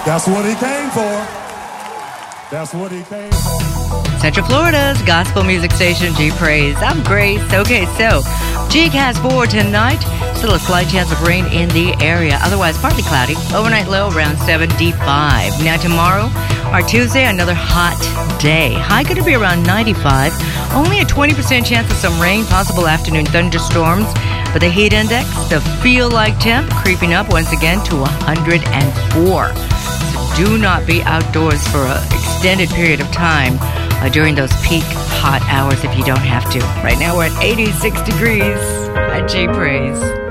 That's what he came for. That's what he came for. Central Florida's gospel music station, G Praise. I'm Grace. Okay, so GCAS for tonight. Still a slight chance of rain in the area. Otherwise, partly cloudy. Overnight low around 75. Now tomorrow, or Tuesday, another hot day. High going to be around 95. Only a 20% chance of some rain, possible afternoon thunderstorms. But the heat index, the feel-like temp, creeping up once again to 104. So do not be outdoors for an extended period of time during those peak hot hours if you don't have to. Right now we're at 86 degrees at G Praise.